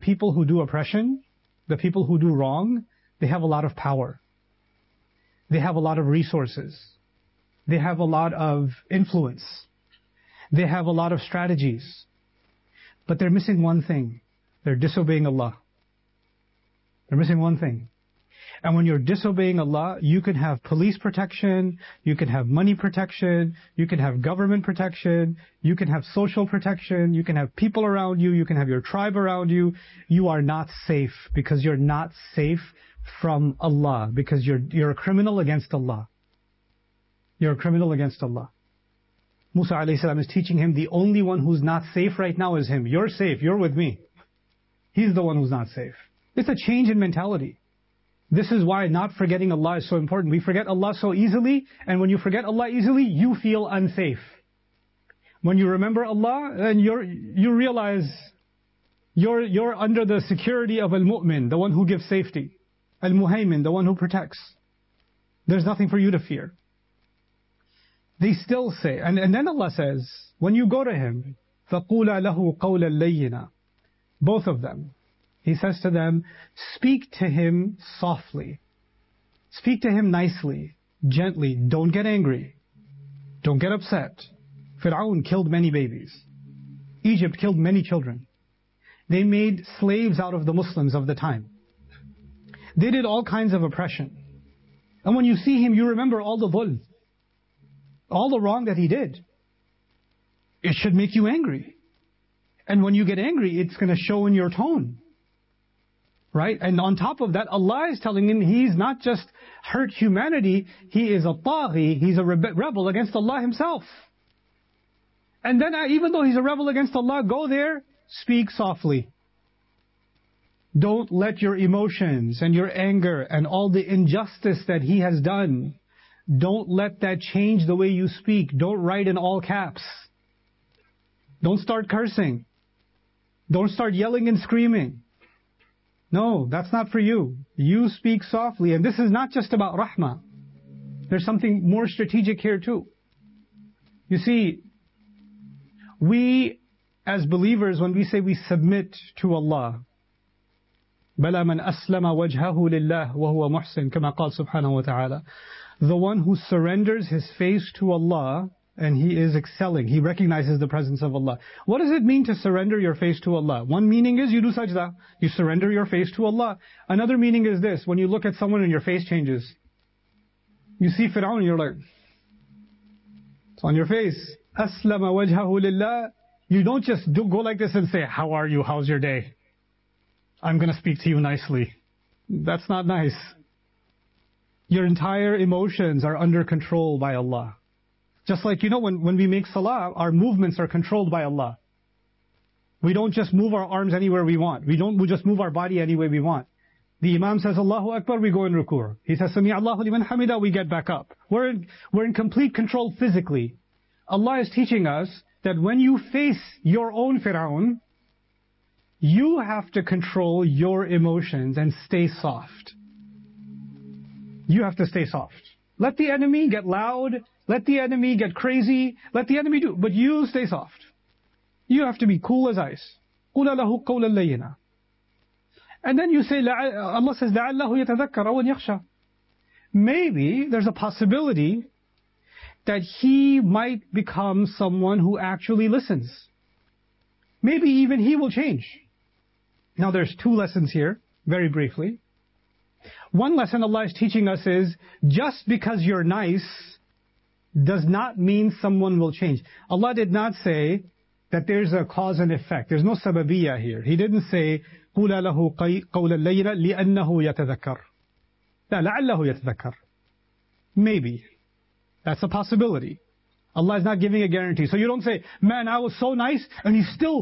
people who do oppression, the people who do wrong, they have a lot of power. They have a lot of resources. They have a lot of influence. They have a lot of strategies. But they're missing one thing. They're disobeying Allah. They're missing one thing. And when you're disobeying Allah, you can have police protection, you can have money protection, you can have government protection, you can have social protection, you can have people around you, you can have your tribe around you. You are not safe because you're not safe from Allah, because you're a criminal against Allah. You're a criminal against Allah. Musa alayhi salam is teaching him the only one who's not safe right now is him. You're safe, you're with me. He's the one who's not safe. It's a change in mentality. This is why not forgetting Allah is so important. We forget Allah so easily, and when you forget Allah easily, you feel unsafe. When you remember Allah, and you realize you're under the security of Al-Mu'min, the one who gives safety. Al-Muhaymin, the one who protects. There's nothing for you to fear. They still say, and then Allah says, when you go to him, فَقُولَ لَهُ قَوْلًا لَيِّنًا. Both of them. He says to them, speak to him softly. Speak to him nicely, gently. Don't get angry. Don't get upset. Fir'aun killed many babies. Egypt killed many children. They made slaves out of the Muslims of the time. They did all kinds of oppression. And when you see him, you remember all the dhulm, all the wrong that he did. It should make you angry. And when you get angry, it's going to show in your tone. Right? And on top of that, Allah is telling him he's not just hurt humanity, he is a taghi, he's a rebel against Allah himself. And then even though he's a rebel against Allah, go there, speak softly. Don't let your emotions and your anger and all the injustice that he has done, don't let that change the way you speak. Don't write in all caps. Don't start cursing. Don't start yelling and screaming. No, that's not for you. You speak softly. And this is not just about rahmah. There's something more strategic here too. You see, we as believers, when we say we submit to Allah, بَلَا مَنْ أَسْلَمَ وَجْهَهُ لِلَّهِ وَهُوَ مُحْسِنٌ كَمَا قال subhanahu wa ta'ala. The one who surrenders his face to Allah, and he is excelling. He recognizes the presence of Allah. What does it mean to surrender your face to Allah? One meaning is you do sajda. You surrender your face to Allah. Another meaning is this. When you look at someone and your face changes. You see Fir'aun and you're like, it's on your face. أَسْلَمَ وَجْهَهُ لِلَّهِ. You don't just go like this and say, how are you? How's your day? I'm going to speak to you nicely. That's not nice. Your entire emotions are under control by Allah. Just like, when we make salah, our movements are controlled by Allah. We don't just move our arms anywhere we want. We just move our body any way we want. The Imam says, Allahu Akbar, we go in ruku'. He says, Sami Allahu liman hamida, we get back up. We're in complete control physically. Allah is teaching us that when you face your own Fir'aun, you have to control your emotions and stay soft. You have to stay soft. Let the enemy get loud. Let the enemy get crazy. Let the enemy do. But you stay soft. You have to be cool as ice. قُولَ لَهُ قَوْلًا لَيِّنًا. And then you say, Allah says, لَعَلَّهُ يَتَذَكَّرَ وَيَخْشَى. Maybe there's a possibility that he might become someone who actually listens. Maybe even he will change. Now there's two lessons here, very briefly. One lesson Allah is teaching us is, just because you're nice does not mean someone will change. Allah did not say that there's a cause and effect. There's no sababiyya here. He didn't say, قُولَ لَهُ قَوْلًا لَيِّنًا لِأَنَّهُ يَتَذَكَّرُ. لا, لَعَلَّهُ يَتَذَكَّرُ. Maybe. That's a possibility. Allah is not giving a guarantee. So you don't say, man, I was so nice, and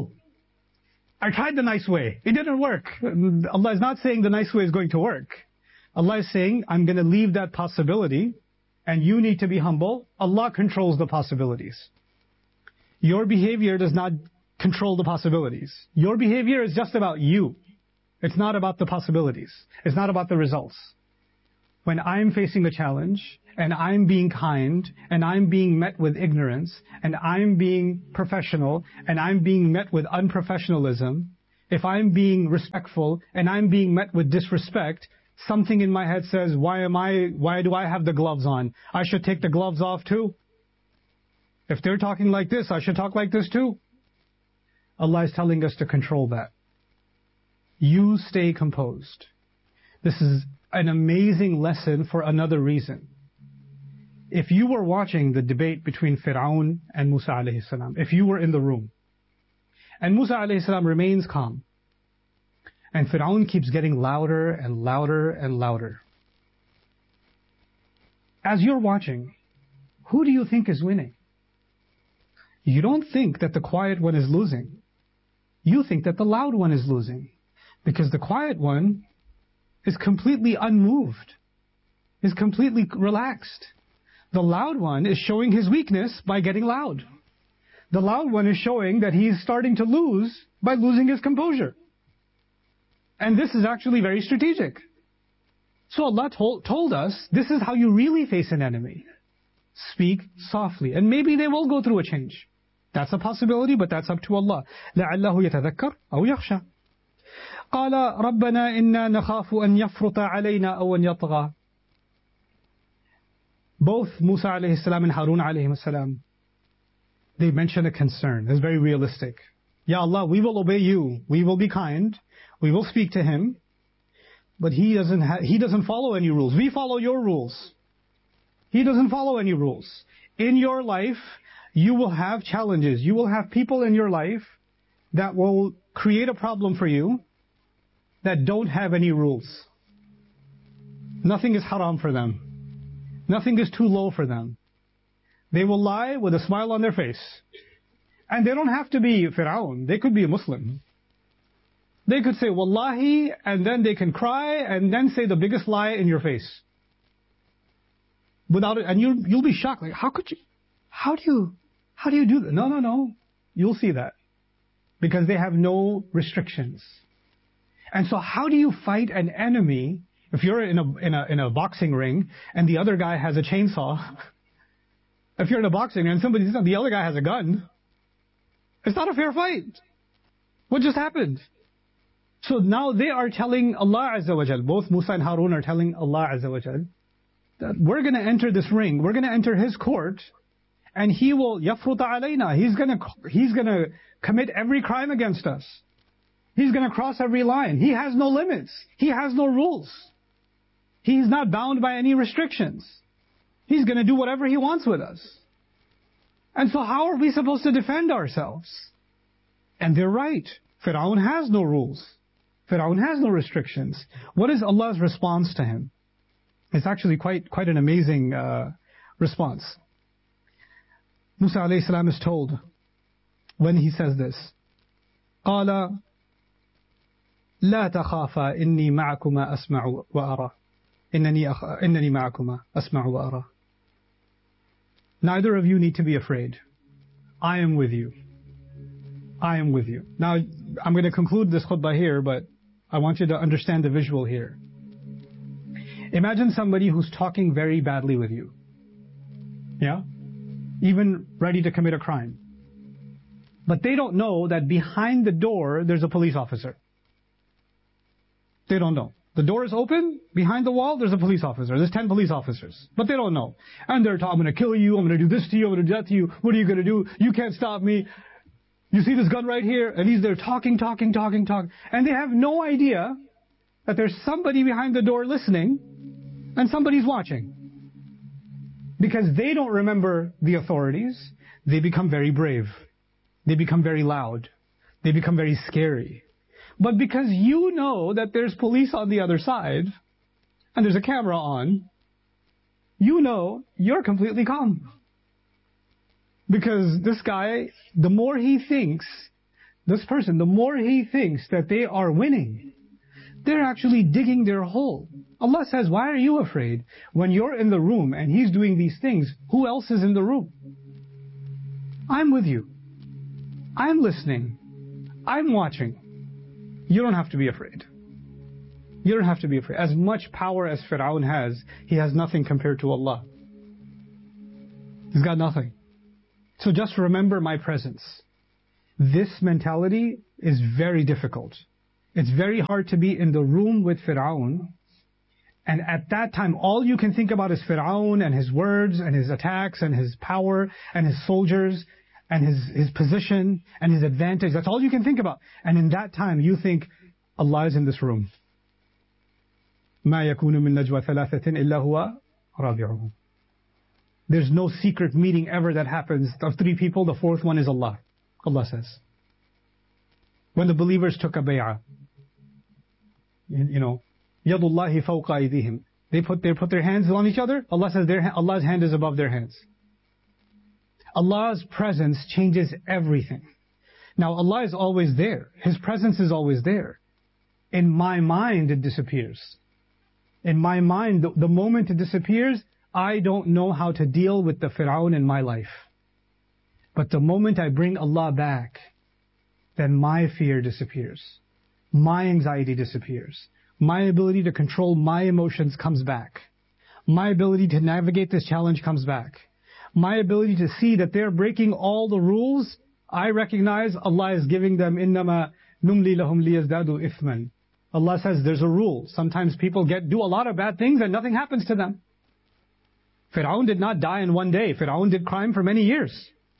I tried the nice way. It didn't work. Allah is not saying the nice way is going to work. Allah is saying, I'm going to leave that possibility, and you need to be humble. Allah controls the possibilities. Your behavior does not control the possibilities. Your behavior is just about you. It's not about the possibilities. It's not about the results. When I'm facing a challenge, and I'm being kind, and I'm being met with ignorance, and I'm being professional, and I'm being met with unprofessionalism, If I'm being respectful and I'm being met with disrespect, something in my head says, why do I have the gloves on? I should take the gloves off too. If they're talking like this, I should talk like this too. Allah is telling us to control that. You stay composed. This is an amazing lesson for another reason. If you were watching the debate between Fir'aun and Musa alayhi salam, if you were in the room, and Musa alayhi salam remains calm, and Fir'aun keeps getting louder and louder and louder. As you're watching, who do you think is winning? You don't think that the quiet one is losing. You think that the loud one is losing. Because the quiet one is completely unmoved, is completely relaxed. The loud one is showing his weakness by getting loud. The loud one is showing that he is starting to lose by losing his composure. And this is actually very strategic. So Allah told us, this is how you really face an enemy. Speak softly. And maybe they will go through a change. That's a possibility, but that's up to Allah. لَعَلَّهُ يَتَذَكَّرْ أَوْ يَخْشَى قَالَ رَبَّنَا إِنَّا نَخَافُ أَنْ يَفْرُطَ عَلَيْنَا أَوْ أَنْ يَطْغَى. Both Musa alayhi salam and Harun alayhi salam, they mention a concern. It's very realistic. Ya Allah, we will obey you. We will be kind. We will speak to him. But he doesn't follow any rules. We follow your rules. He doesn't follow any rules. In your life, you will have challenges. You will have people in your life that will create a problem for you that don't have any rules. Nothing is haram for them. Nothing is too low for them. They will lie with a smile on their face. And they don't have to be Fir'aun. They could be a Muslim. They could say, Wallahi, and then they can cry, and then say the biggest lie in your face. Without it, and you'll be shocked. Like, how do you do that? No. You'll see that. Because they have no restrictions. And so how do you fight an enemy if you're in a boxing ring and the other guy has a chainsaw? If you're in a boxing ring and the other guy has a gun, it's not a fair fight. What just happened? So now they are telling Allah Azza wa Jal, both Musa and Harun are telling Allah Azza wa Jal, that we're going to enter this ring, we're going to enter his court, and he will yafruta alayna. He's going to commit every crime against us. He's going to cross every line. He has no limits. He has no rules. He's not bound by any restrictions. He's going to do whatever he wants with us. And so how are we supposed to defend ourselves? And they're right. Fir'aun has no rules. Fir'aun has no restrictions. What is Allah's response to him? It's actually quite an amazing response. Musa alayhi salam is told, when he says this, قَالَ لَا تَخَافَا إِنِّي مَعَكُمَا أَسْمَعُ وَأَرَى إِنَّنِي مَعَكُمَا أَسْمَعُ وَأَرَى. Neither of you need to be afraid. I am with you. I am with you. Now, I'm going to conclude this khutbah here, but I want you to understand the visual here. Imagine somebody who's talking very badly with you. Yeah? Even ready to commit a crime. But they don't know that behind the door, there's a police officer. They don't know. The door is open, behind the wall, there's a police officer. There's 10 police officers. But they don't know. And they're talking, I'm going to kill you, I'm going to do this to you, I'm going to do that to you. What are you going to do? You can't stop me. You see this gun right here? And he's there talking. And they have no idea that there's somebody behind the door listening and somebody's watching. Because they don't remember the authorities, they become very brave. They become very loud. They become very scary. But because you know that there's police on the other side, and there's a camera on, you know you're completely calm. Because this guy, the more he thinks, this person, the more he thinks that they are winning, they're actually digging their hole. Allah says, why are you afraid? When you're in the room and he's doing these things, who else is in the room? I'm with you. I'm listening. I'm watching. You don't have to be afraid. You don't have to be afraid. As much power as Fir'aun has, he has nothing compared to Allah. He's got nothing. So just remember my presence. This mentality is very difficult. It's very hard to be in the room with Fir'aun, and at that time all you can think about is Fir'aun and his words and his attacks and his power and his soldiers and his position and his advantage. That's all you can think about. And in that time you think Allah is in this room. مَا يَكُونُ مِن نَجْوَى ثَلَاثَةٍ إِلَّا هُوَ رَابِعُهُمْ. There's no secret meeting ever that happens of three people, the fourth one is Allah. Allah says. When the believers took a bay'ah, يَدُ اللَّهِ فَوْقَ أَيْدِيهِمْ. They put their hands on each other. Allah says Allah's hand is above their hands. Allah's presence changes everything. Now Allah is always there. His presence is always there. In my mind it disappears. In my mind, the moment it disappears, I don't know how to deal with the Fir'aun in my life. But the moment I bring Allah back, then my fear disappears. My anxiety disappears. My ability to control my emotions comes back. My ability to navigate this challenge comes back. My ability to see that they're breaking all the rules, I recognize Allah is giving them إِنَّمَا نُمْلِي لَهُمْ لِيَزْدَادُوا إِثْمًا. Allah says there's a rule. Sometimes people do a lot of bad things and nothing happens to them. Fir'aun did not die in one day. Fir'aun did crime for many years.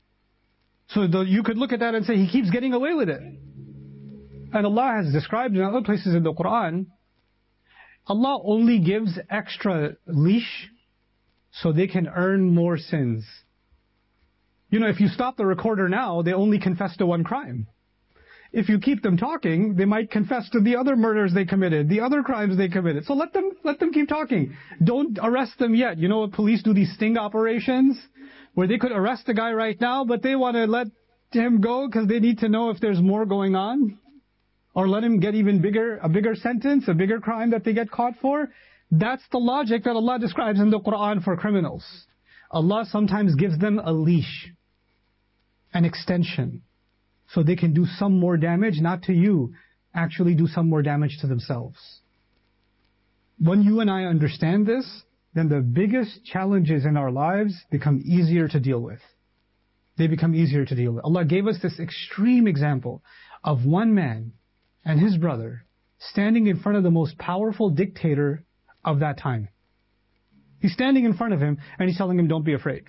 So you could look at that and say he keeps getting away with it. And Allah has described in other places in the Quran, Allah only gives extra leash so they can earn more sins. If you stop the recorder now, they only confess to one crime. If you keep them talking, they might confess to the other murders they committed, the other crimes they committed. So let them keep talking. Don't arrest them yet. You know what police do, these sting operations, where they could arrest a guy right now, but they want to let him go because they need to know if there's more going on. Or let him get a bigger sentence, a bigger crime that they get caught for. That's the logic that Allah describes in the Quran for criminals. Allah sometimes gives them a leash, an extension, so they can do some more damage, not to you, actually do some more damage to themselves. When you and I understand this, then the biggest challenges in our lives become easier to deal with. They become easier to deal with. Allah gave us this extreme example of one man and his brother standing in front of the most powerful dictator of that time. He's standing in front of him and he's telling him, don't be afraid.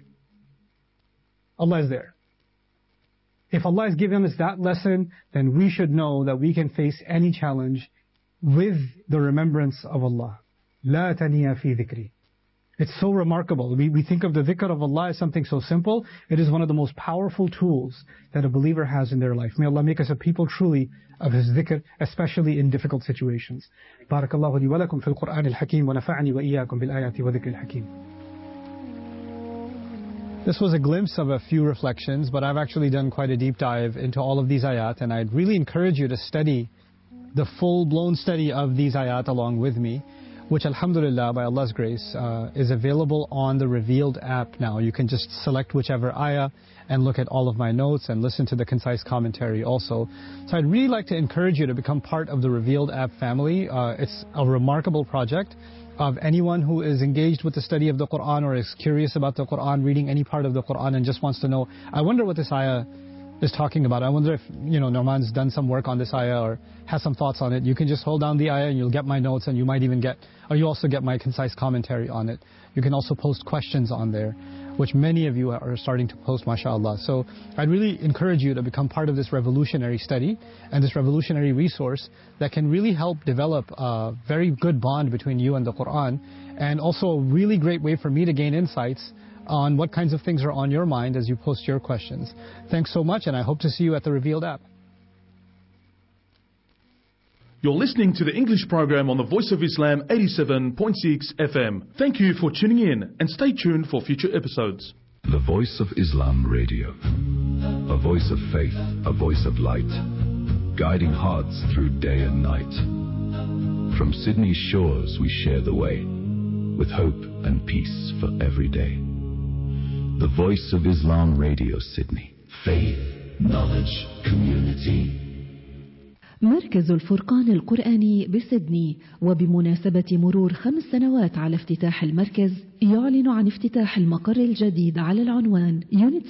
Allah is there. If Allah has given us that lesson, then we should know that we can face any challenge with the remembrance of Allah. لا تنيا في ذكري. It's so remarkable. We think of the dhikr of Allah as something so simple. It is one of the most powerful tools that a believer has in their life. May Allah make us a people truly of His dhikr, especially in difficult situations. Barakallahu li wa lakum fil Qur'an al-Hakim wa nafa'ani wa iyyakum bil ayati wa dhikr al-Hakim. This was a glimpse of a few reflections, but I've actually done quite a deep dive into all of these ayat, and I'd really encourage you to study the full-blown study of these ayat along with me, which alhamdulillah, by Allah's grace, is available on the Revealed app now. You can just select whichever ayah and look at all of my notes and listen to the concise commentary also. So I'd really like to encourage you to become part of the Revealed app family. It's a remarkable project of anyone who is engaged with the study of the Quran or is curious about the Quran, reading any part of the Quran and just wants to know, I wonder what this ayah is talking about. I wonder if, Nauman's done some work on this ayah or has some thoughts on it. You can just hold down the ayah and you'll get my notes, and you might even you also get my concise commentary on it. You can also post questions on there, which many of you are starting to post, mashallah. So I'd really encourage you to become part of this revolutionary study and this revolutionary resource that can really help develop a very good bond between you and the Quran, and also a really great way for me to gain insights on what kinds of things are on your mind as you post your questions. Thanks so much, and I hope to see you at the Revealed app. You're listening to the English program on the Voice of Islam 87.6 FM. Thank you for tuning in, and stay tuned for future episodes. The Voice of Islam Radio. A voice of faith, a voice of light, guiding hearts through day and night. From Sydney's shores we share the way, with hope and peace for every day. The Voice of Islam Radio, Sydney. Faith, knowledge, community. مركز الفرقان القرآني بسيدني وبمناسبة مرور 5 سنوات على افتتاح المركز يعلن عن افتتاح المقر الجديد على العنوان يونت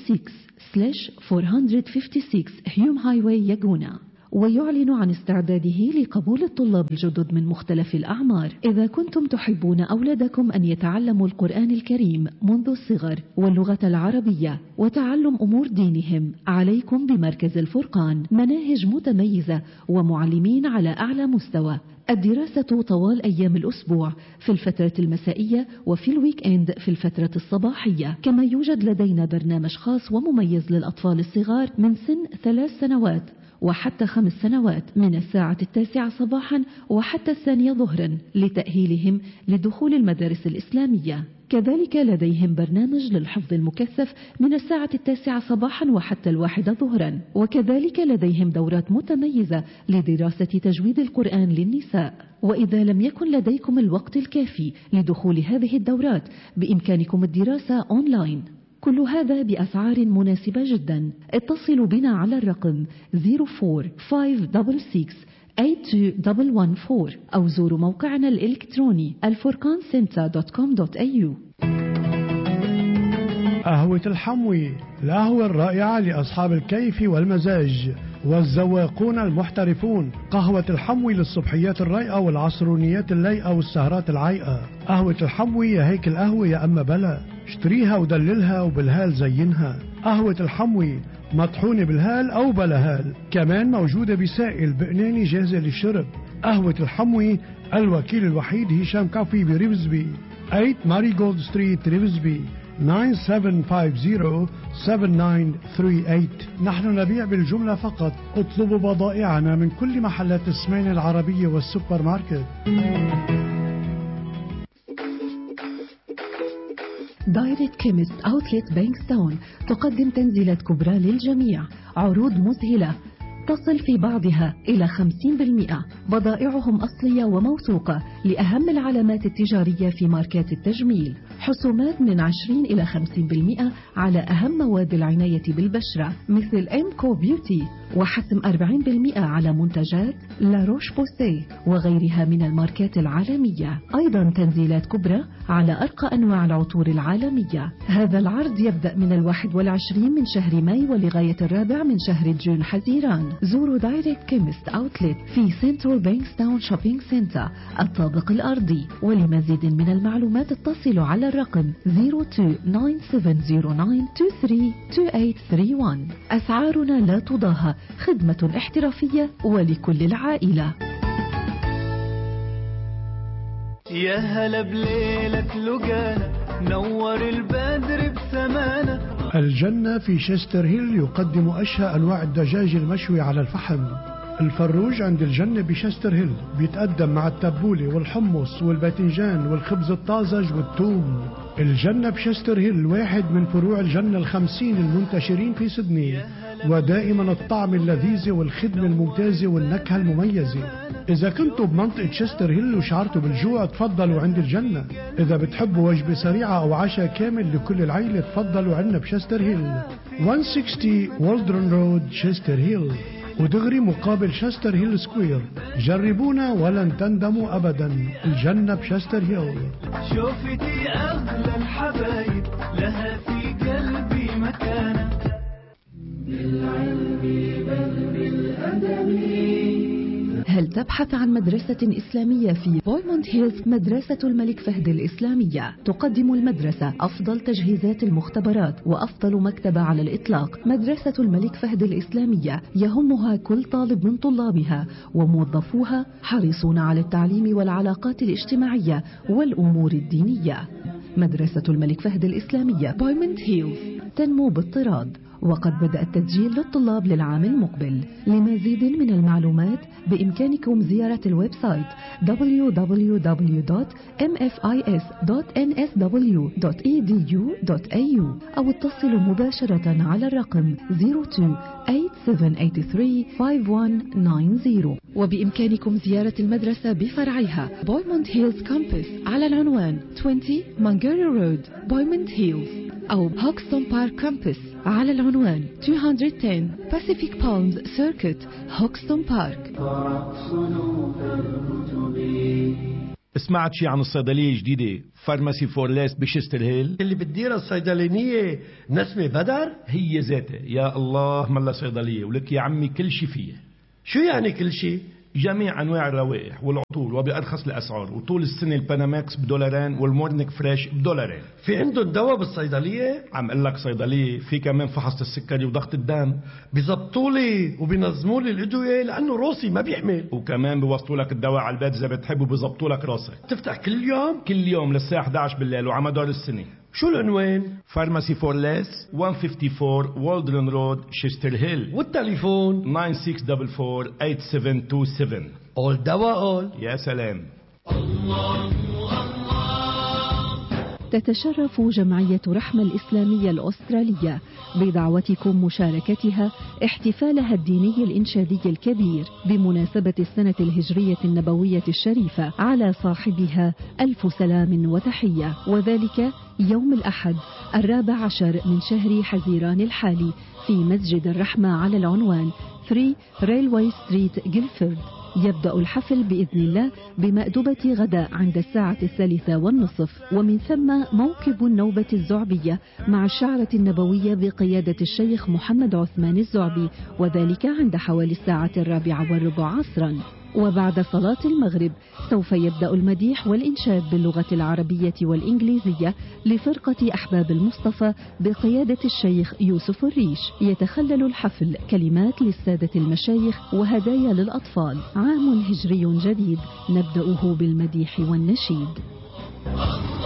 6/456 هيوم هايواي ياغونا، ويعلن عن استعداده لقبول الطلاب الجدد من مختلف الأعمار. إذا كنتم تحبون أولادكم أن يتعلموا القرآن الكريم منذ الصغر واللغة العربية وتعلم أمور دينهم، عليكم بمركز الفرقان. مناهج متميزة ومعلمين على أعلى مستوى. الدراسة طوال أيام الأسبوع في الفترة المسائية وفي الويك إند في الفترة الصباحية. كما يوجد لدينا برنامج خاص ومميز للأطفال الصغار من سن 3 سنوات وحتى 5 سنوات من الساعة 9 صباحا وحتى 2 ظهرا لتأهيلهم لدخول المدارس الإسلامية. كذلك لديهم برنامج للحفظ المكثف من الساعة 9 صباحا وحتى 1 ظهرا. وكذلك لديهم دورات متميزة لدراسة تجويد القرآن للنساء. وإذا لم يكن لديكم الوقت الكافي لدخول هذه الدورات بإمكانكم الدراسة أونلاين. كل هذا بأسعار مناسبة جدا. اتصلوا بنا على الرقم 04-566-82114 أو زوروا موقعنا الإلكتروني alfurqancenter.com.au. قهوة الحموي، القهوة الرائعة لأصحاب الكيف والمزاج والذواقون المحترفون. قهوة الحموي للصبحيات الرايقة والعصرونيات اللايقة والسهرات العايقة. قهوة الحموي يا هيك القهوة يا أما بلا، اشتريها ودللها وبالهال زينها. قهوة الحموي مطحونة بالهال أو بلا هال، كمان موجودة بسائل بقناني جاهزة للشرب. قهوة الحموي الوكيل الوحيد هشام كافي بريفزبي، 8 ماري جولد ستريت ريفزبي، 9750-7938. نحن نبيع بالجملة فقط. اطلبوا بضائعنا من كل محلات السمين العربية والسوبر ماركت. دايركت كيمست أوتلت بانكستاون تقدم تنزيلات كبرى للجميع، عروض مذهلة تصل في بعضها إلى 50%. بضائعهم أصلية وموثوقة لأهم العلامات التجارية في ماركات التجميل. حسومات من 20 إلى 50% على أهم مواد العناية بالبشرة مثل إمكو بيوتي، وحسم 40% على منتجات لا روش بوسيه وغيرها من الماركات العالمية. أيضا تنزيلات كبرى على أرقى أنواع العطور العالمية. هذا العرض يبدأ من 21 من شهر ماي ولغاية 4 من شهر جون حزيران. زوروا دايركت كيمست أوتلت في سنترال بانكستاون شوبينج سنتر الطابق الأرضي. ولمزيد من المعلومات اتصلوا على الرقم 02-9709-232831. أسعارنا لا تضاهى، خدمة احترافية ولكل العائلة. يا هلا بليلة لقانا نور البدر بسمانة. الجنة في شستر هيل يقدم أشهى أنواع الدجاج المشوي على الفحم. الفروج عند الجنة بشستر هيل بيتقدم مع التبولة والحمص والباذنجان والخبز الطازج والثوم. الجنة بشستر هيل واحد من فروع الجنة 50 المنتشرين في سيدني، ودائما الطعم اللذيذ والخدمة الممتازة والنكهة المميزة. إذا كنتوا بمنطقة شستر هيل وشعرتوا بالجوع تفضلوا عند الجنة. إذا بتحبوا وجبة سريعة أو عشاء كامل لكل العيلة تفضلوا عنا بشستر هيل، 160 والدرون رود شستر هيل، ودغري مقابل شستر هيل سكوير. جربونا ولن تندموا أبدا. الجنة بشستر هيل. شوفتي أغلى الحبايب لها في قلبي مكانة. بالعلم بل بالأدب. هل تبحث عن مدرسة إسلامية في بويموند هيلز؟ مدرسة الملك فهد الإسلامية تقدم المدرسة أفضل تجهيزات المختبرات وأفضل مكتبة على الإطلاق. مدرسة الملك فهد الإسلامية يهمها كل طالب من طلابها، وموظفوها حريصون على التعليم والعلاقات الاجتماعية والأمور الدينية. مدرسة الملك فهد الإسلامية بويموند هيلز تنمو باضطراد، وقد بدأ التسجيل للطلاب للعام المقبل. لمزيد من المعلومات بإمكانكم زيارة الويب سايت www.mfis.nsw.edu.au أو اتصلوا مباشرة على الرقم 02-8783-5190. وبإمكانكم زيارة المدرسة بفرعها بويموند هيلز كامبس على العنوان 20 مانجاري رود بويموند هيلز. أو هوكستون بارك كامبس على العنوان 210 Pacific Palms Circuit هوكستون بارك. سمعت شي عن الصيدلية الجديدة فارماسي فورليس بشستر هيل اللي بتديرها الصيدلانية نسمة بدر؟ هي ذاتها. يا الله ملا صيدلية ولك يا عمي كل شي فيها. شو يعني كل شي؟ جميع أنواع الروائح والعطور وبأرخص الأسعار، وطول السنة الباناماكس $2 والمورنيك فريش $2. في عندهم دواء بالصيدلية؟ عم قلك صيدلية في كمان فحص السكري وضغط الدم. بيزبطولي وبينظمولي الأدوية لأنه روسي ما بيحمل، وكمان بيوصلولك الدواء على البيت إذا بتحب وبيزبطولك راسك. تفتح كل يوم؟ كل يوم للساعة 11 بالليل وعلى مدار السنة. شو العنوان؟ فارماسي فورليس 154 والدرن رود شستر هيل، والتليفون 9644-8727. أول دواء أول. يا سلام. تتشرف جمعية رحمة الإسلامية الأسترالية بدعوتكم مشاركتها احتفالها الديني الإنشادي الكبير بمناسبة السنة الهجرية النبوية الشريفة على صاحبها ألف سلام وتحية، وذلك يوم الأحد 14 من شهر حزيران الحالي في مسجد الرحمة على العنوان 3 ريلوي ستريت جيلفورد. يبدأ الحفل بإذن الله بمأدبة غداء عند الساعة 3:30، ومن ثم موكب النوبة الزعبية مع الشعرة النبوية بقيادة الشيخ محمد عثمان الزعبي، وذلك عند حوالي الساعة 4:15 عصرا. وبعد صلاة المغرب سوف يبدأ المديح والإنشاد باللغة العربية والإنجليزية لفرقة أحباب المصطفى بقيادة الشيخ يوسف الريش. يتخلل الحفل كلمات للسادة المشايخ وهدايا للأطفال. عام هجري جديد نبدأه بالمديح والنشيد.